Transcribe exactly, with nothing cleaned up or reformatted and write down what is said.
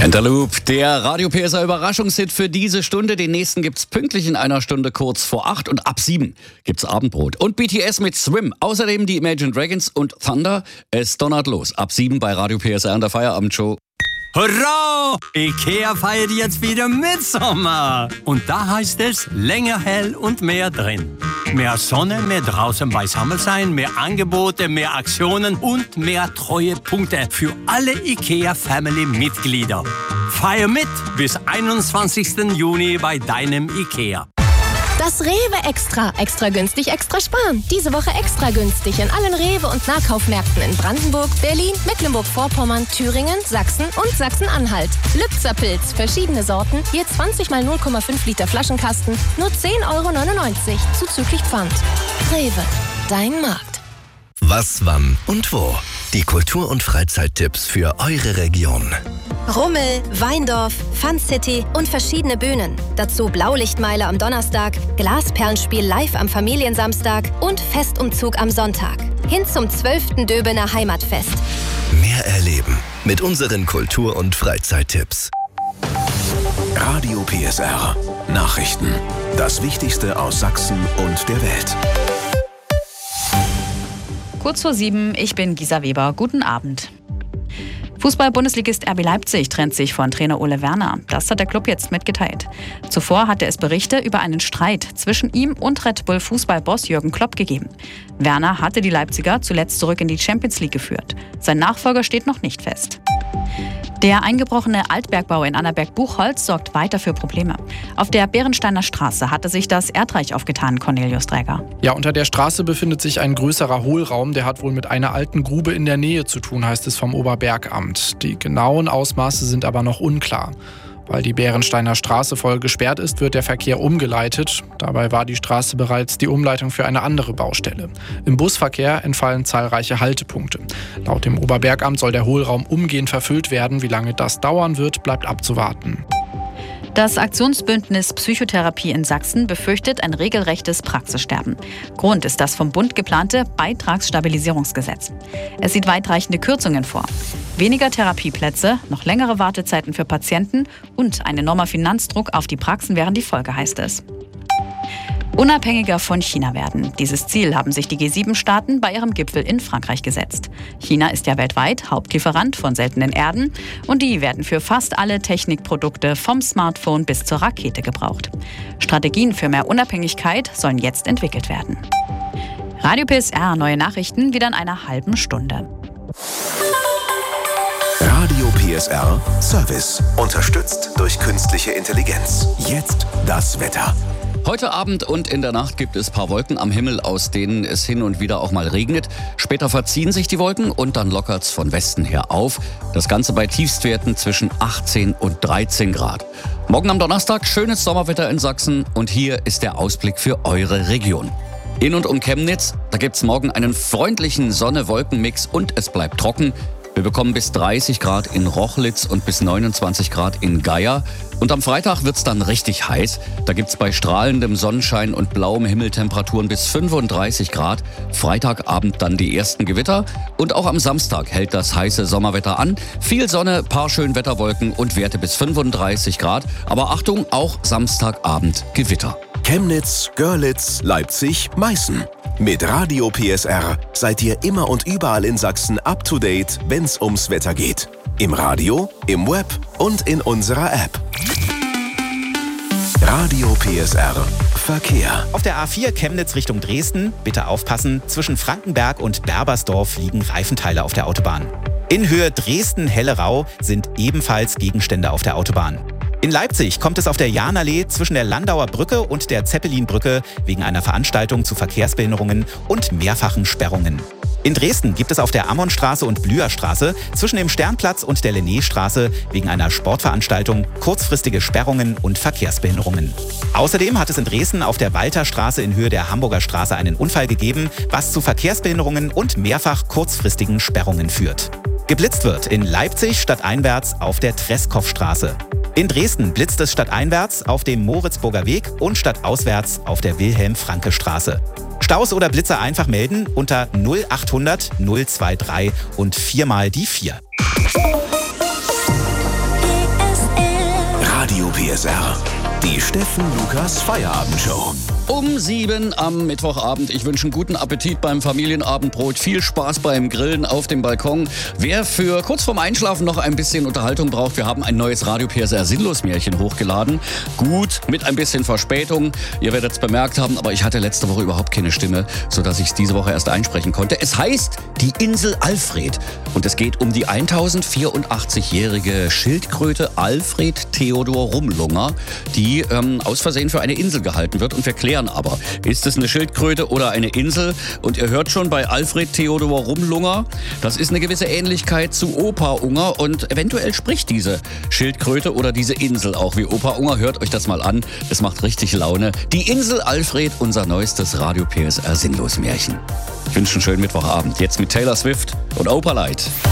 Cantaloupe, der Radio P S R Überraschungshit für diese Stunde. Den nächsten gibt's pünktlich in einer Stunde kurz vor acht und ab sieben gibt's Abendbrot. Und B T S mit Swim. Außerdem die Imagine Dragons und Thunder. Es donnert los. Ab sieben bei Radio P S R in der Feierabendshow. Hurra! IKEA feiert jetzt wieder Mitsommer. Und da heißt es länger hell und mehr drin. Mehr Sonne, mehr draußen beisammen sein, mehr Angebote, mehr Aktionen und mehr Treuepunkte für alle IKEA-Family-Mitglieder. Feier mit bis einundzwanzigsten Juni bei deinem IKEA. Das Rewe Extra. Extra günstig, extra sparen. Diese Woche extra günstig in allen Rewe- und Nahkaufmärkten in Brandenburg, Berlin, Mecklenburg-Vorpommern, Thüringen, Sachsen und Sachsen-Anhalt. Lübzer-Pilz, verschiedene Sorten, je zwanzig mal null Komma fünf Liter Flaschenkasten, nur zehn Euro neunundneunzig, zuzüglich Pfand. Rewe, dein Markt. Was, wann und wo? Die Kultur- und Freizeittipps für eure Region. Rummel, Weindorf, Fun City und verschiedene Bühnen. Dazu Blaulichtmeile am Donnerstag, Glasperlenspiel live am Familiensamstag und Festumzug am Sonntag. Hin zum zwölften Döbener Heimatfest. Mehr erleben mit unseren Kultur- und Freizeittipps. Radio P S R. Nachrichten. Das Wichtigste aus Sachsen und der Welt. Kurz vor sieben, ich bin Gisa Weber. Guten Abend. Fußball-Bundesligist R B Leipzig trennt sich von Trainer Ole Werner. Das hat der Club jetzt mitgeteilt. Zuvor hatte es Berichte über einen Streit zwischen ihm und Red Bull-Fußball-Boss Jürgen Klopp gegeben. Werner hatte die Leipziger zuletzt zurück in die Champions League geführt. Sein Nachfolger steht noch nicht fest. Der eingebrochene Altbergbau in Annaberg-Buchholz sorgt weiter für Probleme. Auf der Bärensteiner Straße hatte sich das Erdreich aufgetan, Cornelius Träger. Ja, unter der Straße befindet sich ein größerer Hohlraum. Der hat wohl mit einer alten Grube in der Nähe zu tun, heißt es vom Oberbergamt. Die genauen Ausmaße sind aber noch unklar. Weil die Bärensteiner Straße voll gesperrt ist, wird der Verkehr umgeleitet. Dabei war die Straße bereits die Umleitung für eine andere Baustelle. Im Busverkehr entfallen zahlreiche Haltepunkte. Laut dem Oberbergamt soll der Hohlraum umgehend verfüllt werden. Wie lange das dauern wird, bleibt abzuwarten. Das Aktionsbündnis Psychotherapie in Sachsen befürchtet ein regelrechtes Praxissterben. Grund ist das vom Bund geplante Beitragsstabilisierungsgesetz. Es sieht weitreichende Kürzungen vor. Weniger Therapieplätze, noch längere Wartezeiten für Patienten und ein enormer Finanzdruck auf die Praxen wären die Folge, heißt es. Unabhängiger von China werden. Dieses Ziel haben sich die G sieben Staaten bei ihrem Gipfel in Frankreich gesetzt. China ist ja weltweit Hauptlieferant von seltenen Erden und die werden für fast alle Technikprodukte vom Smartphone bis zur Rakete gebraucht. Strategien für mehr Unabhängigkeit sollen jetzt entwickelt werden. Radio P S R, neue Nachrichten wieder in einer halben Stunde. Radio P S R Service. Unterstützt durch künstliche Intelligenz. Jetzt das Wetter. Heute Abend und in der Nacht gibt es ein paar Wolken am Himmel, aus denen es hin und wieder auch mal regnet. Später verziehen sich die Wolken und dann lockert es von Westen her auf. Das Ganze bei Tiefstwerten zwischen achtzehn und dreizehn Grad. Morgen am Donnerstag schönes Sommerwetter in Sachsen und hier ist der Ausblick für eure Region. In und um Chemnitz, da gibt es morgen einen freundlichen Sonne-Wolken-Mix und es bleibt trocken. Wir bekommen bis dreißig Grad in Rochlitz und bis neunundzwanzig Grad in Geier. Und am Freitag wird's dann richtig heiß. Da gibt's bei strahlendem Sonnenschein und blauem Himmel Temperaturen bis fünfunddreißig Grad. Freitagabend dann die ersten Gewitter. Und auch am Samstag hält das heiße Sommerwetter an. Viel Sonne, paar Schönwetterwolken und Werte bis fünfunddreißig Grad. Aber Achtung, auch Samstagabend Gewitter. Chemnitz, Görlitz, Leipzig, Meißen. Mit Radio P S R seid ihr immer und überall in Sachsen up to date, wenn's ums Wetter geht. Im Radio, im Web und in unserer App. Radio P S R Verkehr. Auf der A vier Chemnitz Richtung Dresden, bitte aufpassen, zwischen Frankenberg und Berbersdorf liegen Reifenteile auf der Autobahn. In Höhe Dresden-Hellerau sind ebenfalls Gegenstände auf der Autobahn. In Leipzig kommt es auf der Jahnallee zwischen der Landauer Brücke und der Zeppelinbrücke wegen einer Veranstaltung zu Verkehrsbehinderungen und mehrfachen Sperrungen. In Dresden gibt es auf der Ammonstraße und Blüherstraße zwischen dem Sternplatz und der Lennéstraße wegen einer Sportveranstaltung kurzfristige Sperrungen und Verkehrsbehinderungen. Außerdem hat es in Dresden auf der Walterstraße in Höhe der Hamburger Straße einen Unfall gegeben, was zu Verkehrsbehinderungen und mehrfach kurzfristigen Sperrungen führt. Geblitzt wird in Leipzig stadteinwärts auf der Treskowstraße. In Dresden blitzt es stadteinwärts auf dem Moritzburger Weg und stadtauswärts auf der Wilhelm-Franke-Straße. Staus oder Blitzer einfach melden unter null achthundert null drei drei und viermal die vier. Radio P S R. Die Steffen Lukas Feierabendshow. Um sieben am Mittwochabend. Ich wünsche einen guten Appetit beim Familienabendbrot. Viel Spaß beim Grillen auf dem Balkon. Wer für kurz vorm Einschlafen noch ein bisschen Unterhaltung braucht, wir haben ein neues Radio P S R Sinnlos-Märchen hochgeladen. Gut, mit ein bisschen Verspätung. Ihr werdet es bemerkt haben, aber ich hatte letzte Woche überhaupt keine Stimme, sodass ich es diese Woche erst einsprechen konnte. Es heißt Die Insel Alfred. Und es geht um die tausendvierundachtzig-jährige Schildkröte Alfred Theodor Rumlunger, die ähm, aus Versehen für eine Insel gehalten wird. Und wir klären aber, ist es eine Schildkröte oder eine Insel? Und ihr hört schon bei Alfred Theodor Rumlunger, das ist eine gewisse Ähnlichkeit zu Opa Unger. Und eventuell spricht diese Schildkröte oder diese Insel auch wie Opa Unger. Hört euch das mal an, es macht richtig Laune. Die Insel Alfred, unser neuestes Radio P S R Sinnlos-Märchen. Ich wünsche einen schönen Mittwochabend. Jetzt mit Taylor Swift und Opalite.